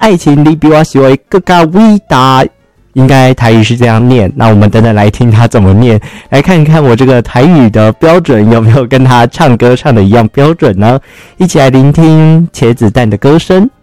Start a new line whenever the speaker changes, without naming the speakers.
爱情你比我喜欢更加伟大。应该台语是这样念，那我们等等来听他怎么念，来看看我这个台语的标准有没有跟他唱歌唱的一样标准呢？一起来聆听茄子蛋的歌声。